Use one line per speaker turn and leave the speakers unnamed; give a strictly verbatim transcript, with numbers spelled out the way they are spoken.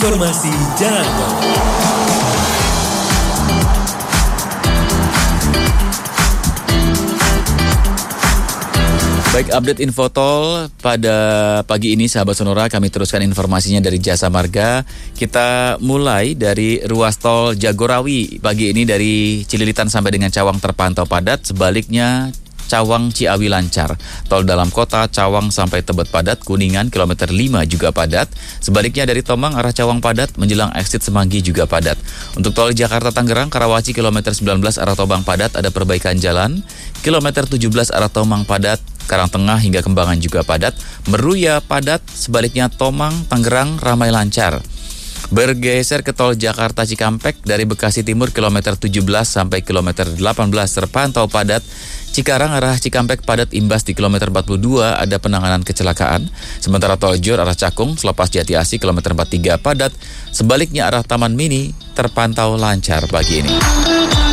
Informasi Jalan Tol. Baik, update info tol pada pagi ini sahabat Sonora, kami teruskan informasinya dari Jasa Marga. Kita mulai dari ruas tol Jagorawi. Pagi ini dari Cililitan sampai dengan Cawang terpantau padat, sebaliknya Cawang Ciawi lancar. Tol dalam kota Cawang sampai Tebet padat, Kuningan kilometer lima juga padat. Sebaliknya dari Tomang arah Cawang padat, menjelang exit Semanggi juga padat. Untuk tol Jakarta Tangerang Karawaci kilometer sembilan belas arah Tobang padat, ada perbaikan jalan. Kilometer tujuh belas arah Tomang padat, Karangtengah hingga Kembangan juga padat. Meruya padat, sebaliknya Tomang Tangerang ramai lancar. Bergeser ke tol Jakarta Cikampek dari Bekasi Timur kilometer tujuh belas sampai kilometer delapan belas terpantau padat. Cikarang arah Cikampek padat imbas di kilometer empat puluh dua ada penanganan kecelakaan. Sementara tol Jor arah Cakung selepas Jati Asih kilometer empat puluh tiga padat. Sebaliknya arah Taman Mini terpantau lancar pagi ini.